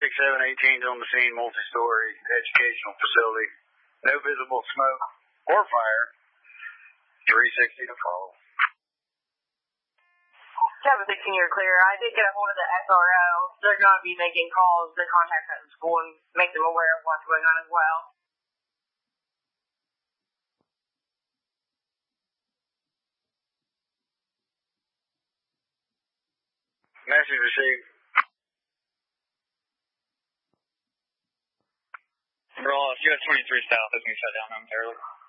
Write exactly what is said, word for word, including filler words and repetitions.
seven eighteen on the scene, multi-story educational facility. No visible smoke or fire. three sixty to follow. seven sixteen, you're clear. I did get a hold of the S R O. They're going to be making calls to contact the school and make them aware of what's going on as well. Message received. Ross, U S twenty-three South is going to shut down momentarily.